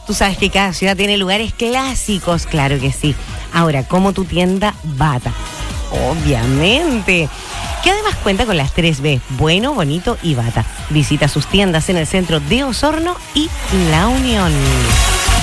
Tú sabes que cada ciudad tiene lugares clásicos, claro que sí. Ahora, como tu tienda Bata, obviamente, que además cuenta con las 3B, bueno, bonito y Bata. Visita sus tiendas en el centro de Osorno y La Unión.